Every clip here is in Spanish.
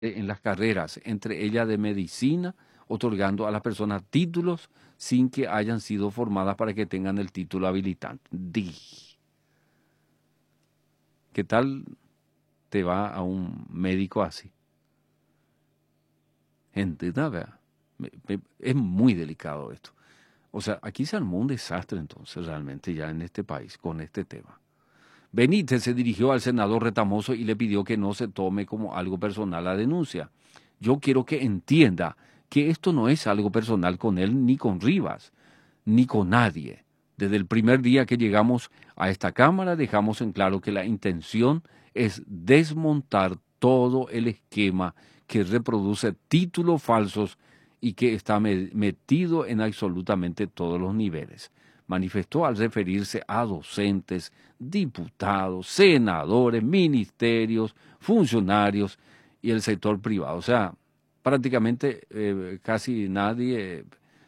en las carreras, entre ellas de medicina, otorgando a las personas títulos sin que hayan sido formadas para que tengan el título habilitante. ¿Qué tal te va a un médico así? Gente, ¿verdad? Es muy delicado esto. O sea, aquí se armó un desastre entonces realmente ya en este país con este tema. Benítez se dirigió al senador Retamoso y le pidió que no se tome como algo personal la denuncia. Yo quiero que entienda que esto no es algo personal con él, ni con Rivas, ni con nadie. Desde el primer día que llegamos a esta Cámara dejamos en claro que la intención es desmontar todo el esquema que reproduce títulos falsos y que está metido en absolutamente todos los niveles. Manifestó al referirse a docentes, diputados, senadores, ministerios, funcionarios y el sector privado. O sea, prácticamente casi nadie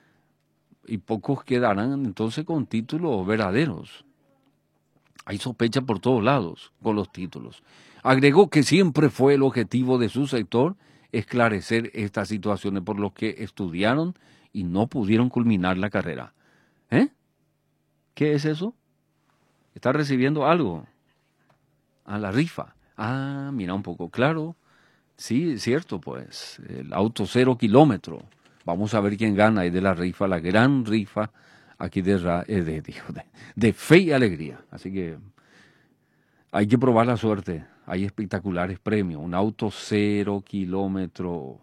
y pocos quedarán entonces con títulos verdaderos. Hay sospecha por todos lados con los títulos. Agregó que siempre fue el objetivo de su sector esclarecer estas situaciones por los que estudiaron y no pudieron culminar la carrera. ¿Eh? ¿Qué es eso? ¿Está recibiendo algo? A la rifa. Ah, mira un poco, claro. Sí, es cierto, pues. El auto 0 kilómetro. Vamos a ver quién gana ahí de la rifa, la gran rifa aquí de fe y alegría. Así que hay que probar la suerte. Hay espectaculares premios. Un auto 0 kilómetro,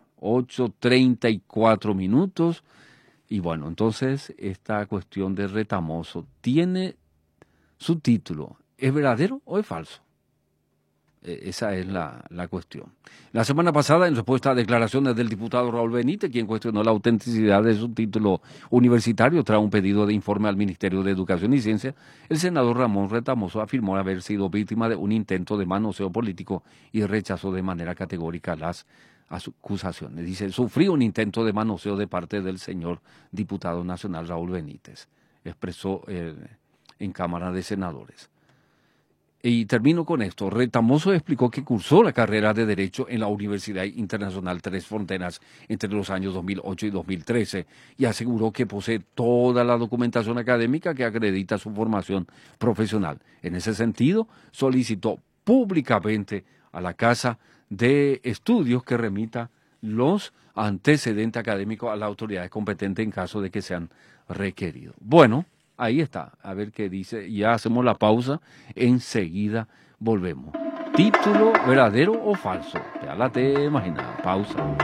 8:34 minutos. Y bueno, entonces esta cuestión de Retamoso tiene su título. ¿Es verdadero o es falso? Esa es la cuestión. La semana pasada, en respuesta a declaraciones del diputado Raúl Benítez, quien cuestionó la autenticidad de su título universitario tras un pedido de informe al Ministerio de Educación y Ciencia, el senador Ramón Retamoso afirmó haber sido víctima de un intento de manoseo político y rechazó de manera categórica las acusaciones. Dice, sufrí un intento de manoseo de parte del señor diputado nacional Raúl Benítez, expresó en Cámara de Senadores. Y termino con esto. Retamoso explicó que cursó la carrera de Derecho en la Universidad Internacional Tres Fronteras entre los años 2008 y 2013 y aseguró que posee toda la documentación académica que acredita su formación profesional. En ese sentido, solicitó públicamente a la Casa de Estudios que remita los antecedentes académicos a las autoridades competentes en caso de que sean requeridos. Bueno. Ahí está, a ver qué dice. Ya hacemos la pausa, enseguida volvemos. ¿Título verdadero o falso? Ya la te imaginas, pausa.